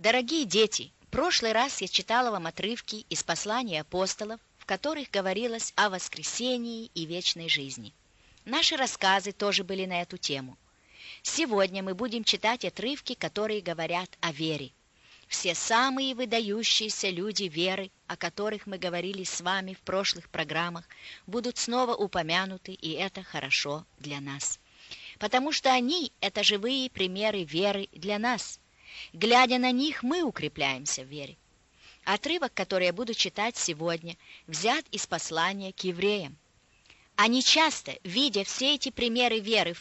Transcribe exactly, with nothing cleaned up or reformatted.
Дорогие дети, в прошлый раз я читала вам отрывки из посланий апостолов, в которых говорилось о воскресении и вечной жизни. Наши рассказы тоже были на эту тему. Сегодня мы будем читать отрывки, которые говорят о вере. Все самые выдающиеся люди веры, о которых мы говорили с вами в прошлых программах, будут снова упомянуты, и это хорошо для нас. Потому что они – это живые примеры веры для нас. Глядя на них, мы укрепляемся в вере. Отрывок, который я буду читать сегодня, взят из послания к евреям. Они часто, видя все эти примеры веры в